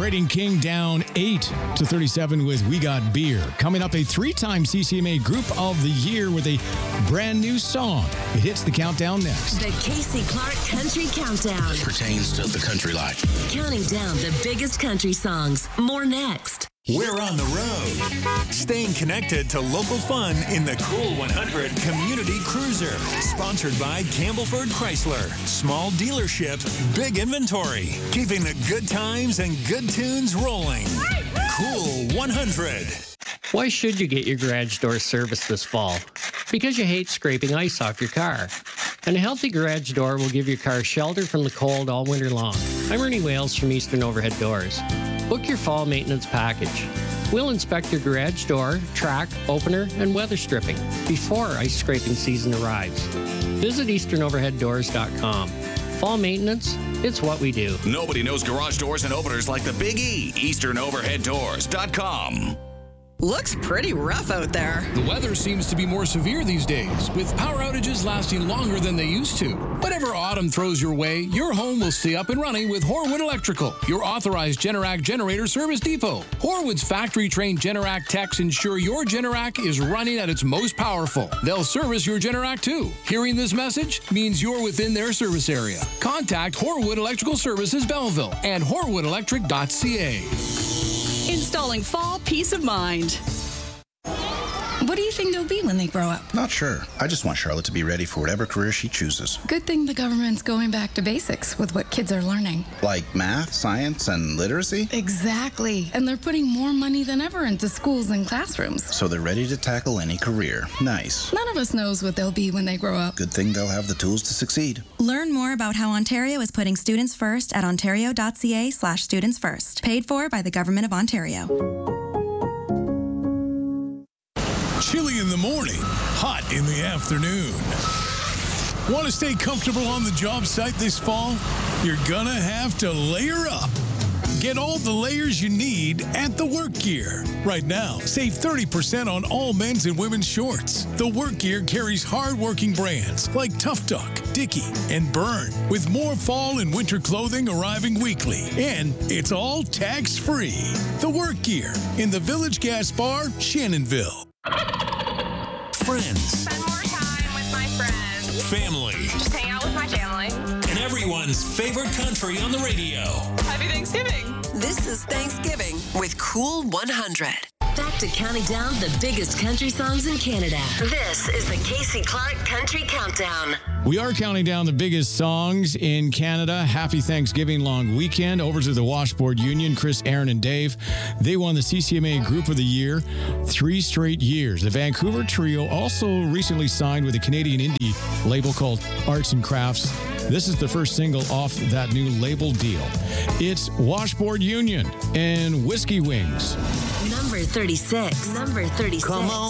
Rating King down 8-37 with We Got Beer. Coming up, a 3-time CCMA Group of the Year with a brand new song. It hits the countdown next. The Casey Clark Country Countdown. It pertains to the country life. Counting down the biggest country songs. More next. We're on the road, staying connected to local fun in the Cool 100 Community Cruiser, sponsored by Campbellford Chrysler. Small dealership, big inventory, keeping the good times and good tunes rolling. Cool 100. Why should you get your garage door serviced this fall? Because you hate scraping ice off your car. And a healthy garage door will give your car shelter from the cold all winter long. I'm Ernie Wales from Eastern Overhead Doors. Book your fall maintenance package. We'll inspect your garage door, track, opener, and weather stripping before ice scraping season arrives. Visit easternoverheaddoors.com. Fall maintenance, it's what we do. Nobody knows garage doors and openers like the Big E. easternoverheaddoors.com. Looks pretty rough out there. The weather seems to be more severe these days, with power outages lasting longer than they used to. Whatever autumn throws your way, your home will stay up and running with Horwood Electrical, your authorized Generac generator service depot. Horwood's factory-trained Generac techs ensure your Generac is running at its most powerful. They'll service your Generac too. Hearing this message means you're within their service area. Contact Horwood Electrical Services Belleville and horwoodelectric.ca. Installing fall peace of mind. What do you think they'll be when they grow up? Not sure. I just want Charlotte to be ready for whatever career she chooses. Good thing the government's going back to basics with what kids are learning. Like math, science, and literacy? Exactly. And they're putting more money than ever into schools and classrooms. So they're ready to tackle any career. Nice. None of us knows what they'll be when they grow up. Good thing they'll have the tools to succeed. Learn more about how Ontario is putting students first at ontario.ca/students first. Paid for by the Government of Ontario. Chilly in the morning, hot in the afternoon. Want to stay comfortable on the job site this fall? You're gonna have to layer up. Get all the layers you need at The Work Gear. Right now, save 30% on all men's and women's shorts. The Work Gear carries hard-working brands like Tough Duck, Dickie, and Burn, with more fall and winter clothing arriving weekly. And it's all tax-free. The Work Gear in the Village Gas Bar, Shannonville. Friends. Spend more time with my friends. Family. Just hang out with my family. And everyone's favorite country on the radio. Happy Thanksgiving. This is Thanksgiving with Cool 100. Back to counting down the biggest country songs in Canada. This is the Casey Clark Country Countdown. We are counting down the biggest songs in Canada. Happy Thanksgiving long weekend. Over to the Washboard Union, Chris, Aaron, and Dave. They won the CCMA Group of the Year 3 straight years. The Vancouver trio also recently signed with a Canadian indie label called Arts and Crafts. This is the first single off that new label deal. It's Washboard Union and Whiskey Wings. Number 36. Number 36. Come on.